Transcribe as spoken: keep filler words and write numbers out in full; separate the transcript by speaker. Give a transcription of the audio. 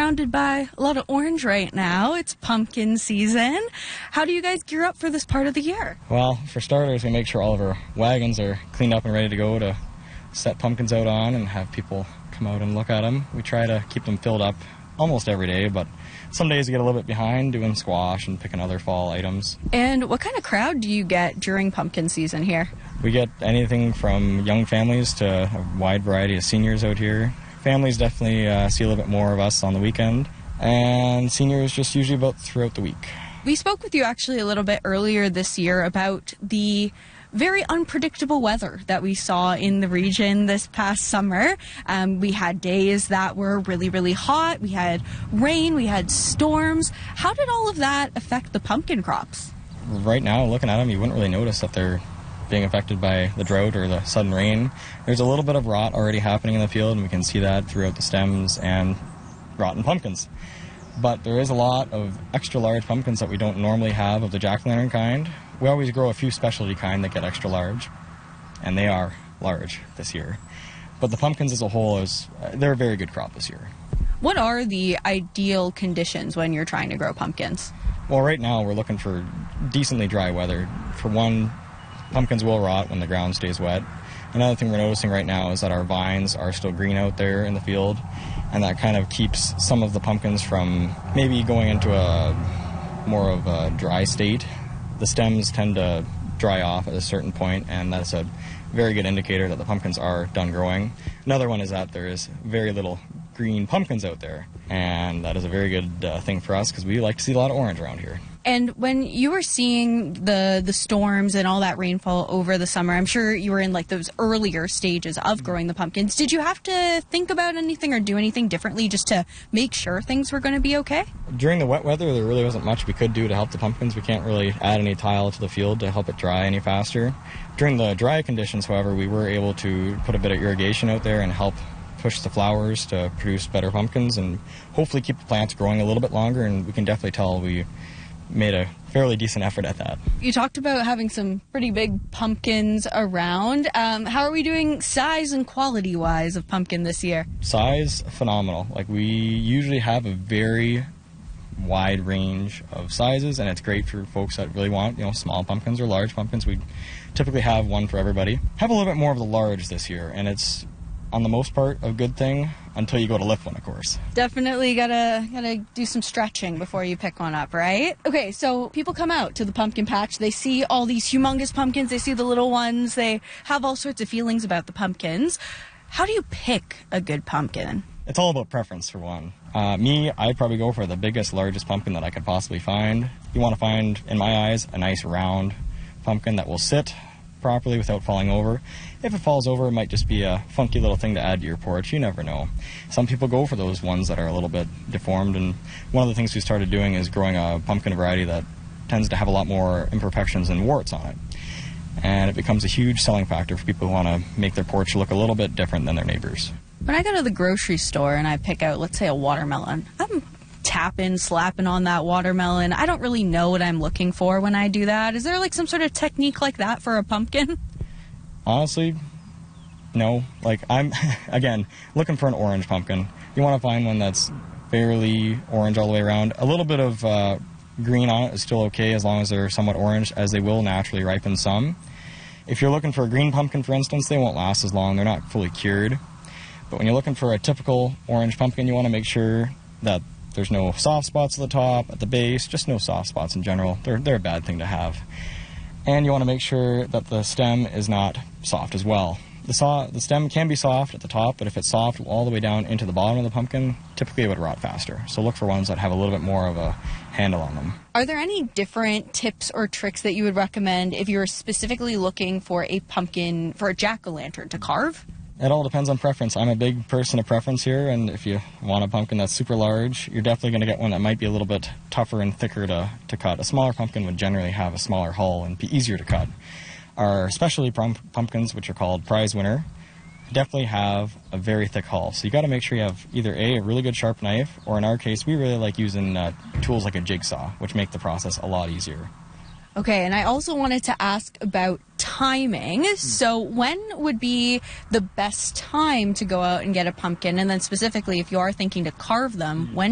Speaker 1: surrounded by a lot of orange right now. It's pumpkin season. How do you guys gear up for this part of the year?
Speaker 2: Well, for starters, we make sure all of our wagons are cleaned up and ready to go to set pumpkins out on and have people come out and look at them. We try to keep them filled up almost every day, but some days we get a little bit behind doing squash and picking other fall items.
Speaker 1: And what kind of crowd do you get during pumpkin season here?
Speaker 2: We get anything from young families to a wide variety of seniors out here. Families definitely uh, see a little bit more of us on the weekend, and seniors just usually about throughout the week.
Speaker 1: We spoke with you actually a little bit earlier this year about the very unpredictable weather that we saw in the region this past summer. Um, we had days that were really, really hot. We had rain. We had storms. How did all of that affect the pumpkin crops?
Speaker 2: Right now, looking at them, you wouldn't really notice that they're being affected by the drought or the sudden rain. There's a little bit of rot already happening in the field, and we can see that throughout the stems and rotten pumpkins. But there is a lot of extra large pumpkins that we don't normally have of the jack-o'-lantern kind. We always grow a few specialty kind that get extra large, and they are large this year. But the pumpkins as a whole, is they're a very good crop this year.
Speaker 1: What are the ideal conditions when you're trying to grow pumpkins?
Speaker 2: Well, right now we're looking for decently dry weather. For one, pumpkins will rot when the ground stays wet. Another thing we're noticing right now is that our vines are still green out there in the field, and that kind of keeps some of the pumpkins from maybe going into a more of a dry state. The stems tend to dry off at a certain point, and that's a very good indicator that the pumpkins are done growing. Another one is that there is very little green pumpkins out there, and that is a very good uh, thing for us because we like to see a lot of orange around here.
Speaker 1: And when you were seeing the the storms and all that rainfall over the summer, I'm sure you were in like those earlier stages of growing the pumpkins. Did you have to think about anything or do anything differently just to make sure things were going to be okay?
Speaker 2: During the wet weather, there really wasn't much we could do to help the pumpkins. We can't really add any tile to the field to help it dry any faster. During the dry conditions, however, we were able to put a bit of irrigation out there and help push the flowers to produce better pumpkins and hopefully keep the plants growing a little bit longer, and we can definitely tell we made a fairly decent effort at that.
Speaker 1: You talked about having some pretty big pumpkins around. Um, how are we doing size and quality wise of pumpkin this year?
Speaker 2: Size, phenomenal. Like, we usually have a very wide range of sizes, and it's great for folks that really want, you know, small pumpkins or large pumpkins. We typically have one for everybody. Have a little bit more of the large this year, and it's on the most part a good thing until you go to lift one, of course.
Speaker 1: Definitely gotta gotta do some stretching before you pick one up, right? Okay, so people come out to the pumpkin patch, they see all these humongous pumpkins, they see the little ones, they have all sorts of feelings about the pumpkins. How do you pick a good pumpkin?
Speaker 2: It's all about preference, for one. Uh, me, I'd probably go for the biggest, largest pumpkin that I could possibly find. You want to find, in my eyes, a nice round pumpkin that will sit properly without falling over. If it falls over, it might just be a funky little thing to add to your porch. You never know. Some people go for those ones that are a little bit deformed, and one of the things we started doing is growing a pumpkin variety that tends to have a lot more imperfections and warts on it. And it becomes a huge selling factor for people who want to make their porch look a little bit different than their neighbors.
Speaker 1: When I go to the grocery store and I pick out, let's say, a watermelon, I'm tapping, slapping on that watermelon. I don't really know what I'm looking for when I do that. Is there like some sort of technique like that for a pumpkin?
Speaker 2: Honestly, no. Like, I'm, again, looking for an orange pumpkin. You want to find one that's fairly orange all the way around. A little bit of uh, green on it is still okay as long as they're somewhat orange, as they will naturally ripen some. If you're looking for a green pumpkin, for instance, they won't last as long. They're not fully cured. But when you're looking for a typical orange pumpkin, you want to make sure that there's no soft spots at the top, at the base, just no soft spots in general. They're, they're a bad thing to have. And you want to make sure that the stem is not soft as well. The, so the stem can be soft at the top, but if it's soft all the way down into the bottom of the pumpkin, typically it would rot faster. So look for ones that have a little bit more of a handle on them.
Speaker 1: Are there any different tips or tricks that you would recommend if you're specifically looking for a pumpkin, for a jack-o'-lantern to carve?
Speaker 2: It all depends on preference. I'm a big person of preference here, and if you want a pumpkin that's super large, you're definitely going to get one that might be a little bit tougher and thicker to, to cut. A smaller pumpkin would generally have a smaller hull and be easier to cut. Our specialty pumpkins, which are called prize winner, definitely have a very thick hull. So you got to make sure you have either A, a really good sharp knife, or in our case, we really like using uh, tools like a jigsaw, which make the process a lot easier.
Speaker 1: Okay, and I also wanted to ask about timing. So when would be the best time to go out and get a pumpkin? And then specifically, if you are thinking to carve them, when